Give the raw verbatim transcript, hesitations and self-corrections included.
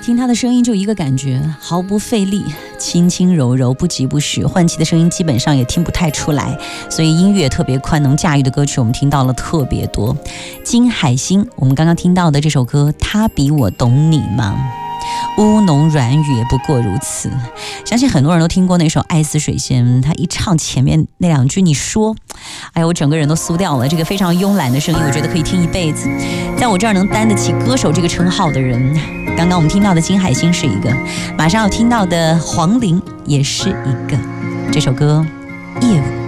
听他的声音就一个感觉，毫不费力，轻轻柔柔，不急不徐，换气的声音基本上也听不太出来，所以音乐特别宽，能驾驭的歌曲我们听到了特别多。金海心，我们刚刚听到的这首歌，他比我懂你吗？乌浓软语也不过如此。相信很多人都听过那首《爱似水仙》，他一唱前面那两句，你说，哎呀，我整个人都酥掉了。这个非常慵懒的声音，我觉得可以听一辈子。在我这儿能担得起歌手这个称号的人，刚刚我们听到的金海心是一个，马上要听到的黄龄也是一个。这首歌《夜舞》。